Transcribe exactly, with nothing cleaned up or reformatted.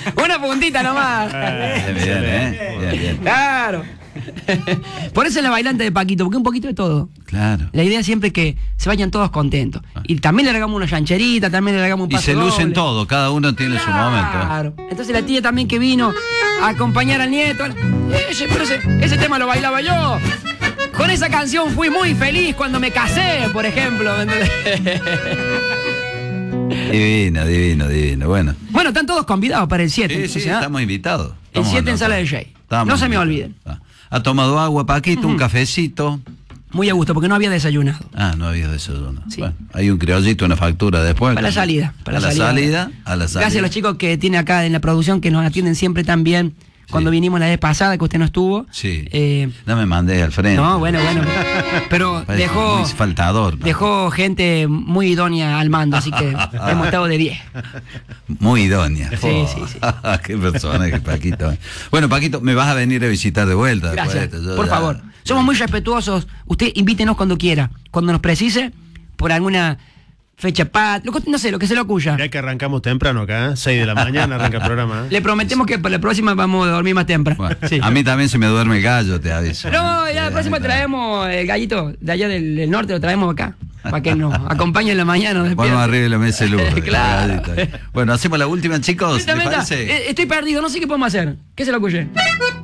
Una puntita nomás. Bien, bien, ¿eh? Bien, bien. Claro. Por eso es la bailante de Paquito, porque un poquito de todo. Claro. La idea siempre es que se vayan todos contentos. Y también le regamos una chancherita, también le regamos un Y paso se lucen doble. todo, cada uno tiene Claro. su momento. Claro. Entonces la tía también que vino a acompañar al nieto. Ese, pero ese, ese tema lo bailaba yo. Con esa canción fui muy feliz cuando me casé, por ejemplo. Divino, divino, divino. Bueno. Bueno, están todos convidados para el siete. Sí, sí, entonces, ¿eh? estamos invitados. El Estamos siete en anotados. Sala de Jay. Estamos No se me invitados. olviden. Ah. Ha tomado agua, Paquito, Ujú. un cafecito. Muy a gusto, porque no había desayunado. Ah, no había desayuno. Sí. Bueno, hay un criollito, una factura después. Para la salida. Para a la salida. salida. A la salida. Gracias a los chicos que tiene acá en la producción, que nos atienden siempre tan bien. Cuando Sí. vinimos la vez pasada, que usted no estuvo. Sí. Eh, No me mandé al frente. no, bueno, bueno. Pero Parece dejó, muy faltador. ¿no? dejó gente muy idónea al mando, así que hemos estado de diez. Muy idónea. Sí, Oh, sí, sí. Qué personaje, Paquito. Bueno, Paquito, me vas a venir a visitar de vuelta. después de Gracias. esto. Yo Por ya- favor. Somos muy respetuosos. Usted invítenos cuando quiera. Cuando nos precise, por alguna fecha pat, lo que- no sé, lo que se le ocurra. Mirá que arrancamos temprano acá, ¿eh? seis de la mañana arranca el programa. ¿eh? Le prometemos que para la próxima vamos a dormir más temprano. Bueno, Sí. A mí también se me duerme el gallo, te aviso. No, ya Sí, la a próxima mí también. traemos el gallito de allá del, del norte, lo traemos acá. Para que nos acompañe en la mañana. nos Vamos despierte. arriba de la mesa de luz. Claro. Bueno, hacemos la última, chicos. ¿Les Justamente, parece? eh, Estoy perdido, no sé qué podemos hacer. ¿Qué se le ocurre?